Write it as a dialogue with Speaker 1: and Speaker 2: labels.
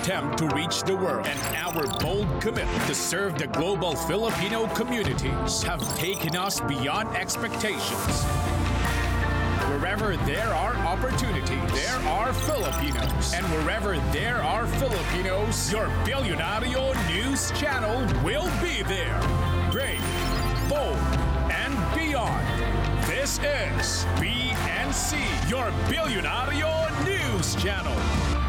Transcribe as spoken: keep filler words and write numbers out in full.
Speaker 1: attempt to reach the world and our bold commitment to serve the global Filipino communities have taken us beyond expectations. Wherever there are opportunities, there are Filipinos. And wherever there are Filipinos, your Billionario News Channel will be there. Brave, bold, and beyond. This is B N C, your Billionario News Channel.